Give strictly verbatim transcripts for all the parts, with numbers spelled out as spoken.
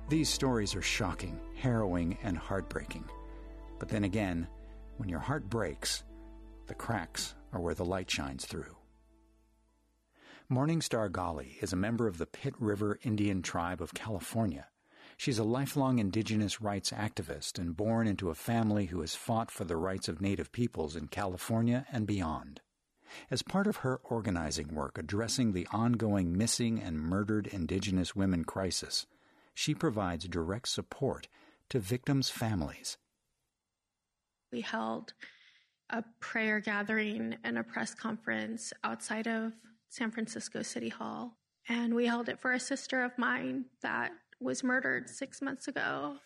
These stories are shocking, harrowing, and heartbreaking. But then again, when your heart breaks, the cracks are where the light shines through. Morningstar Ghali is a member of the Pit River Indian Tribe of California. She's a lifelong indigenous rights activist and born into a family who has fought for the rights of Native peoples in California and beyond. As part of her organizing work addressing the ongoing missing and murdered indigenous women crisis, she provides direct support to victims' families. We held a prayer gathering and a press conference outside of San Francisco City Hall. And we held it for a sister of mine that was murdered six months ago.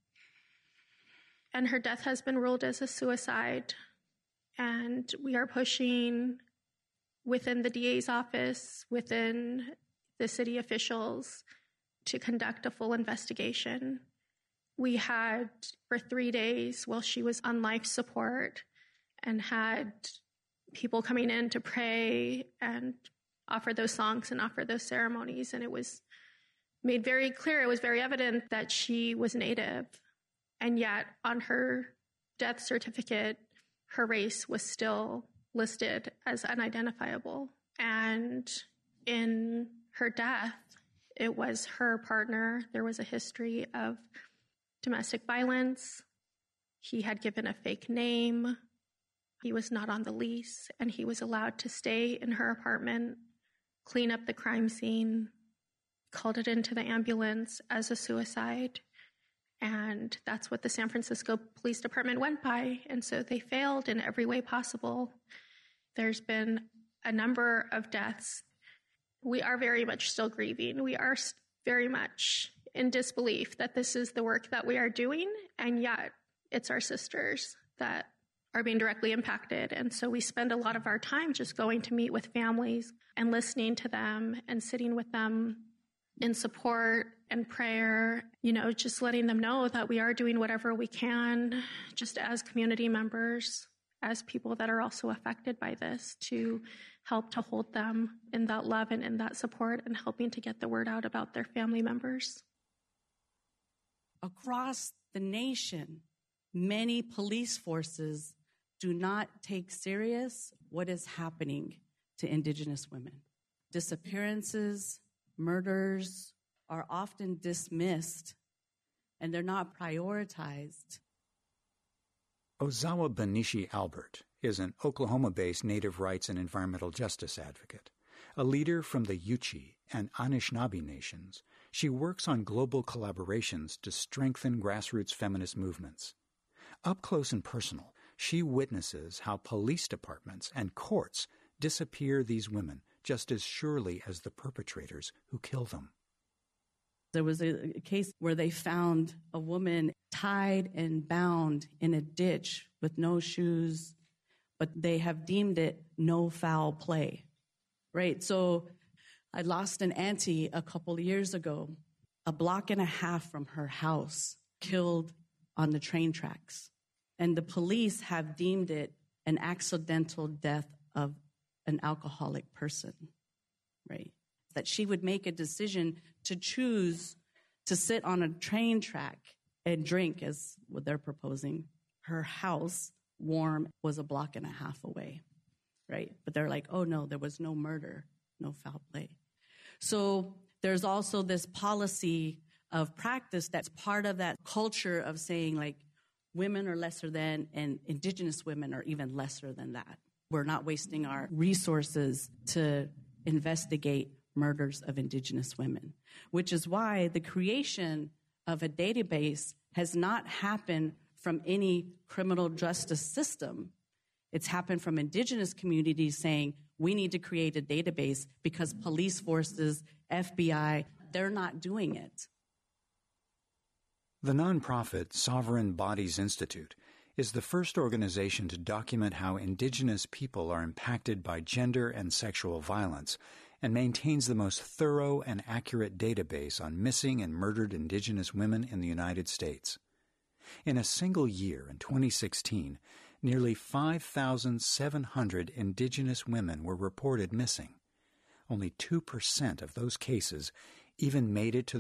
And her death has been ruled as a suicide. And we are pushing within the D A's office, within the city officials, to conduct a full investigation. We had, for three days while she was on life support, and had people coming in to pray and offer those songs and offer those ceremonies. And it was made very clear, it was very evident that she was Native. And yet on her death certificate, her race was still listed as unidentifiable. And in her death, it was her partner. There was a history of domestic violence. He had given a fake name. He was not on the lease, and he was allowed to stay in her apartment, clean up the crime scene, called it into the ambulance as a suicide. And that's what the San Francisco Police Department went by. And so they failed in every way possible. There's been a number of deaths. We are very much still grieving. We are very much in disbelief that this is the work that we are doing, and yet it's our sisters that are being directly impacted. And so we spend a lot of our time just going to meet with families and listening to them and sitting with them in support and prayer, you know, just letting them know that we are doing whatever we can, just as community members, as people that are also affected by this, to help to hold them in that love and in that support, and helping to get the word out about their family members. Across the nation, many police forces do not take serious what is happening to Indigenous women. Disappearances, murders are often dismissed, and they're not prioritized. Ozawa Benishi Albert is an Oklahoma-based native rights and environmental justice advocate. A leader from the Yuchi and Anishinaabe nations, she works on global collaborations to strengthen grassroots feminist movements. Up close and personal, she witnesses how police departments and courts disappear these women just as surely as the perpetrators who kill them. There was a case where they found a woman tied and bound in a ditch with no shoes, but they have deemed it no foul play, right? So I lost an auntie a couple of years ago, a block and a half from her house, killed on the train tracks. And the police have deemed it an accidental death of an alcoholic person, right? That she would make a decision to choose to sit on a train track and drink, as what they're proposing. Her house, warm, was a block and a half away, right? But they're like, oh no, there was no murder, no foul play. So there's also this policy of practice that's part of that culture of saying, like, women are lesser than, and Indigenous women are even lesser than that. We're not wasting our resources to investigate murders of Indigenous women, which is why the creation of a database has not happened from any criminal justice system. It's happened from Indigenous communities saying, we need to create a database because police forces, F B I, they're not doing it. The nonprofit Sovereign Bodies Institute is the first organization to document how Indigenous people are impacted by gender and sexual violence, and maintains the most thorough and accurate database on missing and murdered Indigenous women in the United States. In a single year in twenty sixteen, nearly five thousand seven hundred Indigenous women were reported missing. Only two percent of those cases even made it to